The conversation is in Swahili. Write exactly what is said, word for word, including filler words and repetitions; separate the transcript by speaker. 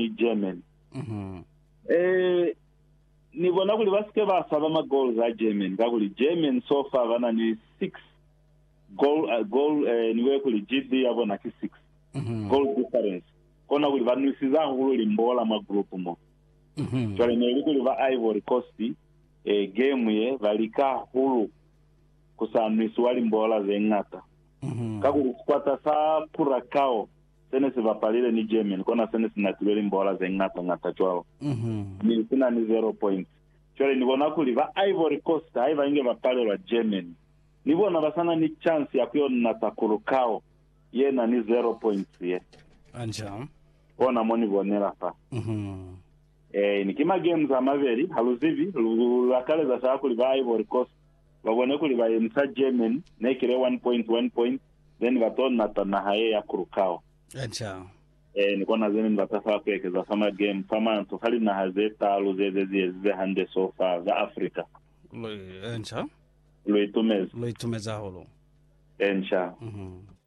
Speaker 1: ni Germany.
Speaker 2: Mhm.
Speaker 1: Eh ni bona kuli basike basaba ama goals a Germany. Kuli Germany so far bana ni six goal uh, goal eh, niwe kuli G D abona ki six.
Speaker 2: Mhm.
Speaker 1: Goal difference. Kona kuli banisiza hulu mbola ma group mo.
Speaker 2: Mhm.
Speaker 1: Twale ne kuli ba Ivory Coast eh game ye balika hulu kusanisi wali mbola zengata.
Speaker 2: Mhm.
Speaker 1: Kakuli kwata sa purakao senesi vapalile ni Germany kona senesi natulele mbola zengata ngata chwao.
Speaker 2: Mhm.
Speaker 1: Ni kuna ni zero point. Chwale nibona kuli va Ivory Coast haiva inge vapale wa Germany. Nibona basana ni chance ya kuyo natakurukao ye na ni zero points ye.
Speaker 2: Anja.
Speaker 1: Ona moni bonera pa.
Speaker 2: Mhm.
Speaker 1: Eh nikima games amaveri haluzivi lakale za saa kuli va Ivory Coast wabone kuli va msa Germany nekire one point one point then baton natana haye ya kurukao.
Speaker 2: Anja.
Speaker 1: Eh nikona zeni mbatafa kweke za sama game fama ntofali na hazeta aluzeze zize hande sofa za Afrika.
Speaker 2: Anja.
Speaker 1: Luitumez.
Speaker 2: Luitumeza holo.
Speaker 1: Ensha.
Speaker 2: Mhm.